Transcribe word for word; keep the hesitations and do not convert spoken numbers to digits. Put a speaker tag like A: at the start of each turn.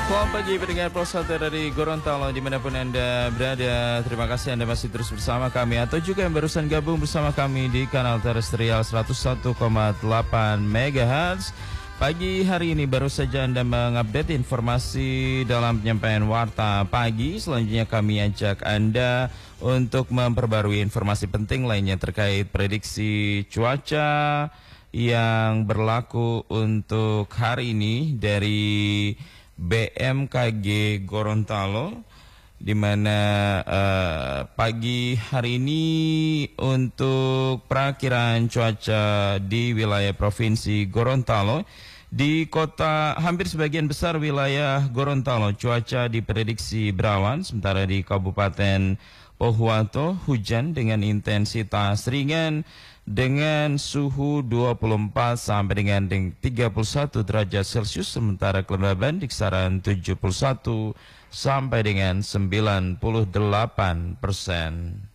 A: Selamat pagi pendengar Prosate dari Gorontalo dimanapun Anda berada. Terima kasih Anda masih terus bersama kami atau juga yang barusan gabung bersama kami di kanal terestrial seratus satu koma delapan megahertz. Pagi hari ini baru saja Anda mengupdate informasi dalam penyampaian Warta Pagi. Selanjutnya kami ajak Anda untuk memperbarui informasi penting lainnya terkait prediksi cuaca yang berlaku untuk hari ini dari B M K G Gorontalo, di mana uh, pagi hari ini untuk perakiran cuaca di wilayah Provinsi Gorontalo, di kota hampir sebagian besar wilayah Gorontalo cuaca diprediksi berawan, sementara di Kabupaten Pohuwato hujan dengan intensitas ringan dengan suhu dua puluh empat sampai dengan tiga puluh satu derajat Celcius, sementara kelembaban di kisaran tujuh puluh satu sampai dengan sembilan puluh delapan persen.